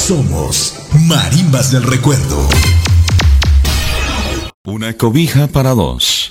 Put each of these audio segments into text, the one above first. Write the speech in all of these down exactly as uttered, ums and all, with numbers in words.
Somos Marimbas del Recuerdo. Una cobija para dos.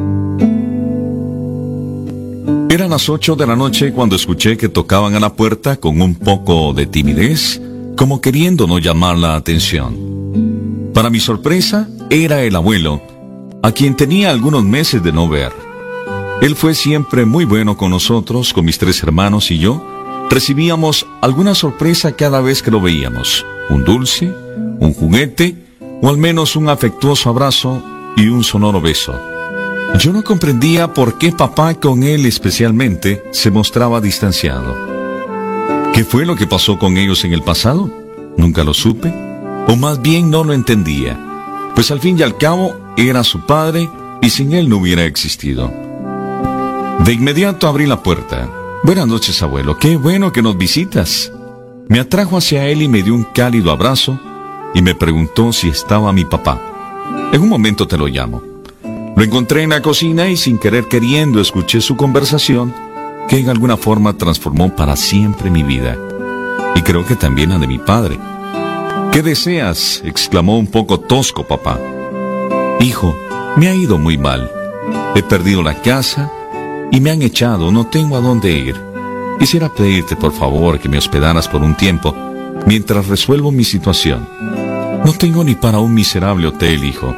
Eran las ocho de la noche cuando escuché que tocaban a la puerta con un poco de timidez, como queriendo no llamar la atención. Para mi sorpresa, era el abuelo, a quien tenía algunos meses de no ver. Él fue siempre muy bueno con nosotros, con mis tres hermanos y yo. Recibíamos alguna sorpresa cada vez que lo veíamos. Un dulce, un juguete, o al menos un afectuoso abrazo y un sonoro beso. Yo no comprendía por qué papá con él especialmente se mostraba distanciado. ¿Qué fue lo que pasó con ellos en el pasado? Nunca lo supe, o más bien no lo entendía, pues al fin y al cabo era su padre y sin él no hubiera existido. De inmediato abrí la puerta. Buenas noches, abuelo, qué bueno que nos visitas. Me atrajo hacia él y me dio un cálido abrazo y me preguntó si estaba mi papá. En un momento te lo llamo. Lo encontré en la cocina y sin querer queriendo escuché su conversación, que en alguna forma transformó para siempre mi vida. Y creo que también la de mi padre. ¿Qué deseas?, exclamó un poco tosco papá. Hijo, me ha ido muy mal. He perdido la casa y me han echado, no tengo a dónde ir. Quisiera pedirte por favor que me hospedaras por un tiempo, mientras resuelvo mi situación. No tengo ni para un miserable hotel, hijo.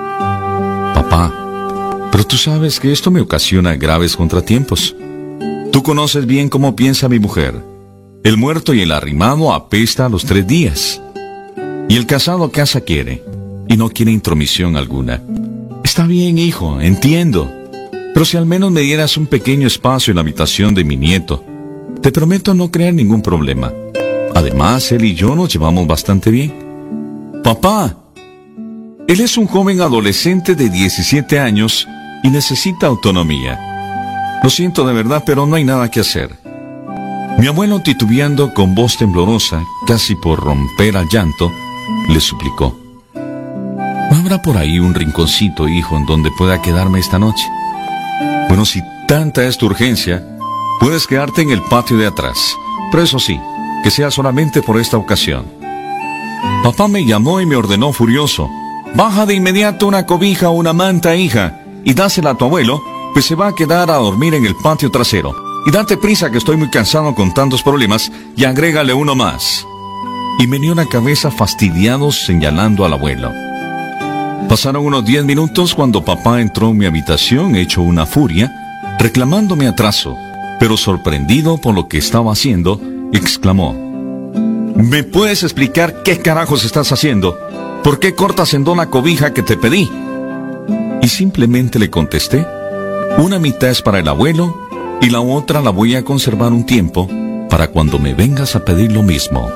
Papá, pero tú sabes que esto me ocasiona graves contratiempos. Tú conoces bien cómo piensa mi mujer. El muerto y el arrimado apesta a los tres días. Y el casado casa quiere, y no quiere intromisión alguna. Está bien, hijo, entiendo. Pero si al menos me dieras un pequeño espacio en la habitación de mi nieto, te prometo no crear ningún problema. Además, él y yo nos llevamos bastante bien. Papá, él es un joven adolescente de diecisiete años y necesita autonomía. Lo siento de verdad, pero no hay nada que hacer. Mi abuelo, titubeando con voz temblorosa, casi por romper al llanto, le suplicó: ¿no habrá por ahí un rinconcito, hijo, en donde pueda quedarme esta noche? Bueno, si tanta es tu urgencia, puedes quedarte en el patio de atrás, pero eso sí, que sea solamente por esta ocasión. Papá me llamó y me ordenó furioso: baja de inmediato una cobija o una manta, hija, y dásela a tu abuelo, pues se va a quedar a dormir en el patio trasero. Y date prisa que estoy muy cansado con tantos problemas, y agrégale uno más. Y meneó la cabeza fastidiado señalando al abuelo. Pasaron unos diez minutos cuando papá entró en mi habitación hecho una furia, reclamándome atraso, pero sorprendido por lo que estaba haciendo, exclamó: ¿me puedes explicar qué carajos estás haciendo? ¿Por qué cortas en dos la cobija que te pedí? Y simplemente le contesté: una mitad es para el abuelo y la otra la voy a conservar un tiempo para cuando me vengas a pedir lo mismo.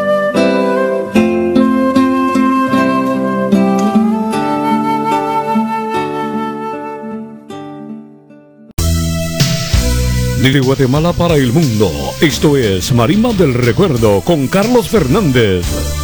De Guatemala para el mundo, esto es Marimbas del Recuerdo con Carlos Fernández.